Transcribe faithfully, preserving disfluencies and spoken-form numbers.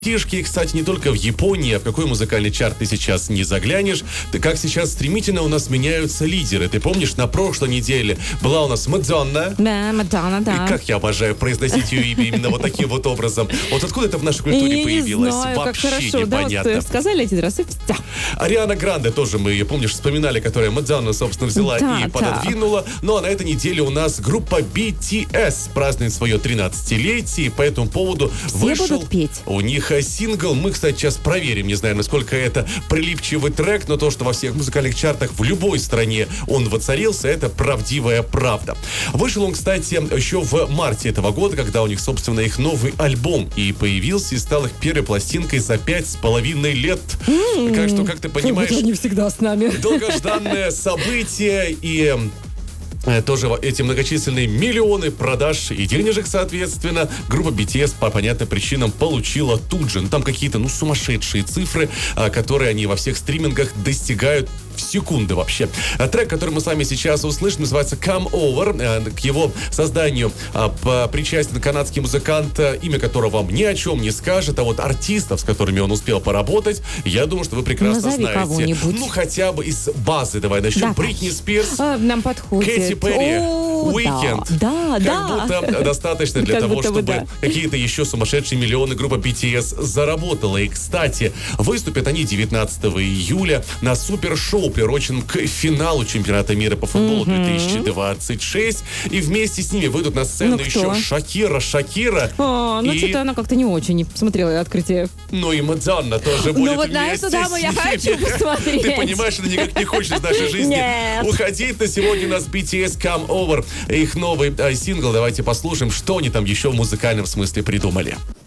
Фишки, кстати, не только в Японии, а в какой музыкальный чарт ты сейчас не заглянешь. Ты как сейчас стремительно у нас меняются лидеры. Ты помнишь, на прошлой неделе была у нас Мадонна. Да, Мадонна, да. И как я обожаю произносить ее имя именно вот таким вот образом. Вот откуда это в нашей культуре я появилось? Не знаю, вообще как хорошо, непонятно. Да, вот сказали один раз и все. Ариана Гранде тоже мы ее, помнишь, вспоминали, которая Мадонна, собственно, взяла да, и да. пододвинула. Ну а на этой неделе у нас группа би ти эс празднует свое тринадцатилетие. И по этому поводу Все вышел будут петь. у них сингл. Мы, кстати, сейчас проверим, не знаю, насколько это прилипчивый трек, но то, что во всех музыкальных чартах в любой стране он воцарился, это правдивая правда. Вышел он, кстати, еще в марте этого года, когда у них, собственно, их новый альбом и появился, и стал их первой пластинкой за пять с половиной лет. Mm-hmm. Так что, как ты понимаешь... Вот они всегда с нами. Долгожданное событие и... Тоже эти многочисленные миллионы продаж и денежек, соответственно, группа би ти эс по понятным причинам получила тут же. Ну, там какие-то, ну, сумасшедшие цифры, которые они во всех стримингах достигают в секунды вообще. Трек, который мы с вами сейчас услышим, называется Come Over. К его созданию причастен канадский музыкант, имя которого вам ни о чем не скажет, а вот артистов, с которыми он успел поработать, я думаю, что вы прекрасно Назови знаете. Кого-нибудь. Ну, хотя бы из базы. Давай начнем. Давай. Бритни Спирс. А, нам подходит. Кэти Перри, Уикенд. Да, как да. будто достаточно для Как того, будто бы чтобы да. какие-то еще сумасшедшие миллионы группа би ти эс заработала. И, кстати, выступят они девятнадцатого июля на супершоу, приуроченном к финалу чемпионата мира по футболу Mm-hmm. две тысячи двадцать шесть. И вместе с ними выйдут на сцену Ну, еще Шакира, Шакира. А, ну, и... что-то она как-то не очень не смотрела открытие. Ну и Мадонна тоже будет Ну вот на вместе эту даму с я ними. хочу посмотреть. Ты понимаешь, она никак не хочет из нашей жизни Нет. уходить. На сегодня у нас би ти эс Come Over, их новый э, сингл. Давайте послушаем, что они там еще в музыкальном смысле придумали.